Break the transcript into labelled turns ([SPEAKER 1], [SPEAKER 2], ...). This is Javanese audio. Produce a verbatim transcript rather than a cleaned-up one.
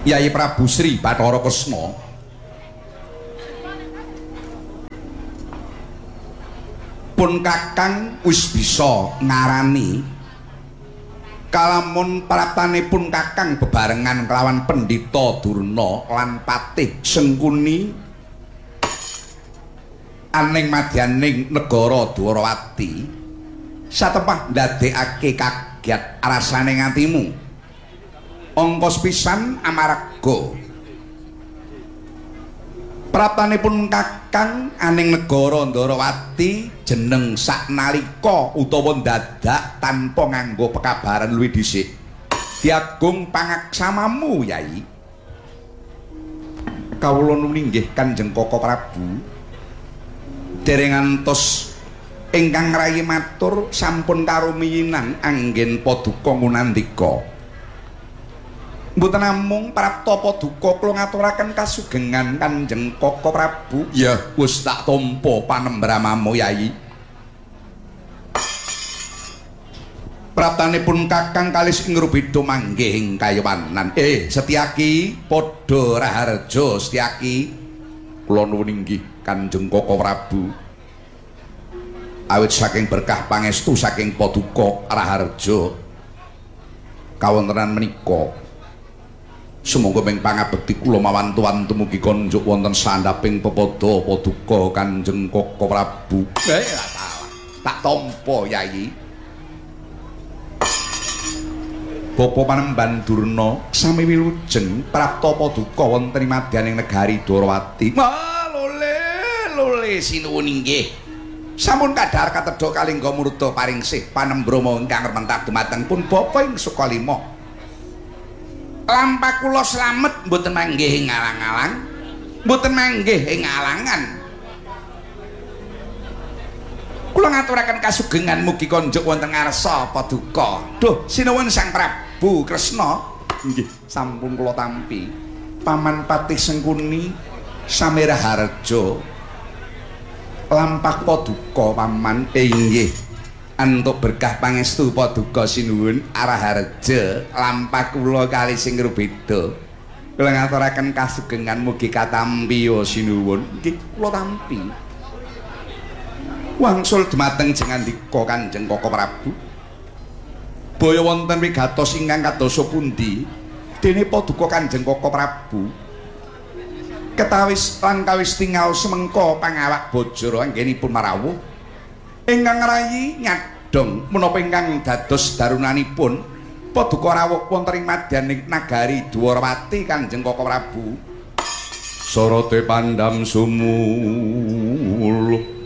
[SPEAKER 1] Yai Prabu Sri Bathara Kresna pun kakang wis bisa ngarani kalamun praptanipun kakang bebarengan kelawan Pendhita Durna lan Patih Sengkuni aning madyaning negara Dwarawati satepah ndadekake kaget rasane ngatimu ongkos pisan amarga praptanipun kakang aning negara Ndwarawati jeneng saknalika utawa dadak tanpa nganggo pekabaran luwih dhisik diagung pangaksamamu Yai kawula nuwun inggih Kanjeng Koko Prabu dereng ngantos ingkang rayi matur sampun karumiyinan anggen paduka ngunandika mboten namung prapta paduka kula ngaturaken kasugengan Kanjeng Koko Prabu ya wis tak tampa panembramamu Yai praptanipun kakang kalis ing rubeda manggih ing kayawanan eh Setyaki padha raharja Setyaki kula nuwun inggih Kanjeng Koko Prabu awit saking berkah pangestu saking paduka raharja kawontenan menika sumangga ping pangabekti kula mawantu-wantu mugi konjuk wonten sandhaping pepada paduka Kanjeng Koko Prabu eh salah tak tampa Yai Bapa Panembahan Durna sami wilujeng prapta paduka wonten ing madyaning negari Dwarawati lole sinuwun inggih sampun kadhar katedha kalingga murda paring sih panembrama ingkang rementak dumateng pun bapa ing Sukalima lampah kula slamet mboten manggih ing alang-alang mboten manggih ing alangan kula ngaturaken kasugengan mugi konjuk wonten ngarsa paduka duh sinuwun Sang Prabu Kresna nggih sampun kula tampi Paman Patih Sengkuni sami raharja lampah paduka paman inggih antuk berkah pangestu paduka sinuwun araharja lampah kula kali sing rubeda kula ngaturaken kasugengan mugi katampi sinuwun nggih kula tampi wangsul dumateng jengandika Kanjeng Koko Prabu baya wonten wigatos ingkang kadosa pundi dene paduka Kanjeng Koko Prabu ketawis lan kawis tingal semengko pangawak bajara anggenipun marawuh ingkang rayi nyadong menapa ingkang dados darunanipun paduka rawuh wonten ing madyaning nagari Dwarawati Kanjeng Koko Prabu Sarate pandam sumuluh